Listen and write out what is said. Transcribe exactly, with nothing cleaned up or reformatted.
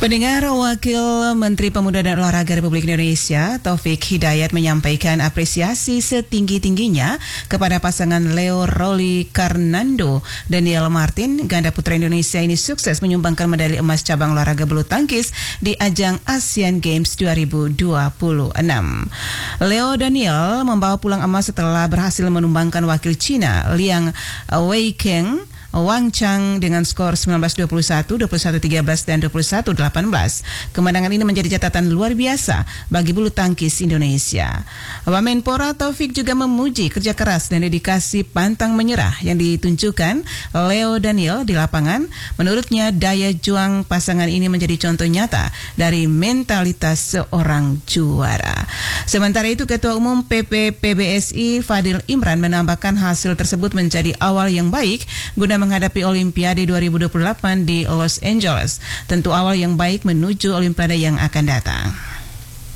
Pendengar, Wakil Menteri Pemuda dan Olahraga Republik Indonesia Taufik Hidayat menyampaikan apresiasi setinggi-tingginya kepada pasangan Leo Rolly Karnando Daniel Martin. Ganda putra Indonesia ini sukses menyumbangkan medali emas cabang olahraga bulu tangkis di ajang Asian Games dua ribu dua puluh enam. Leo Daniel membawa pulang emas setelah berhasil menumbangkan wakil Cina Liang Weikeng Wang Chang dengan skor sembilan belas dua puluh satu, dua puluh satu tiga belas, dan dua puluh satu delapan belas. Kemenangan ini menjadi catatan luar biasa bagi bulu tangkis Indonesia. Wamenpora Taufik juga memuji kerja keras dan dedikasi pantang menyerah yang ditunjukkan Leo Daniel di lapangan. Menurutnya, daya juang pasangan ini menjadi contoh nyata dari mentalitas seorang juara. Sementara itu, Ketua Umum P P P B S I Fadil Imran menambahkan hasil tersebut menjadi awal yang baik guna menghadapi Olimpiade dua ribu dua puluh delapan di Los Angeles. Tentu awal yang baik menuju Olimpiade yang akan datang.